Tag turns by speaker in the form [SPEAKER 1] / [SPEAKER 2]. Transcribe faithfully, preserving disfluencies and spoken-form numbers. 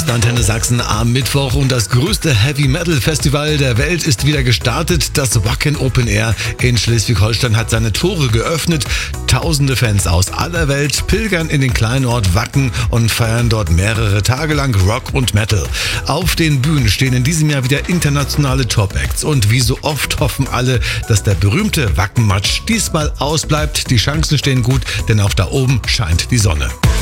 [SPEAKER 1] ist Antenne Sachsen am Mittwoch und das größte Heavy-Metal-Festival der Welt ist wieder gestartet. Das Wacken Open Air in Schleswig-Holstein hat seine Tore geöffnet. Tausende Fans aus aller Welt pilgern in den kleinen Ort Wacken und feiern dort mehrere Tage lang Rock und Metal. Auf den Bühnen stehen in diesem Jahr wieder internationale Top-Acts und wie so oft hoffen alle, dass der berühmte Wackenmatsch diesmal ausbleibt. Die Chancen stehen gut, denn auch da oben scheint die Sonne.